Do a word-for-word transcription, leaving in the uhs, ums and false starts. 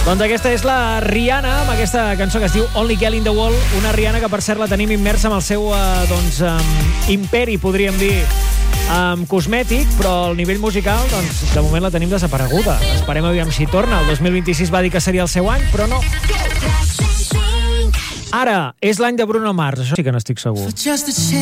Doncs aquesta és la Rihanna, amb aquesta cançó que es diu Only Girl in the World, una Rihanna que per cert la tenim immersa amb el seu eh, doncs, um, imperi, podríem dir, um, cosmètic, però al nivell musical, doncs, de moment la tenim desapareguda. Esperem aviam si torna. El dos mil vint-i-sis va dir que seria el seu any, però no. Ara és l'any de Bruno Mars, això sí que n'estic segur.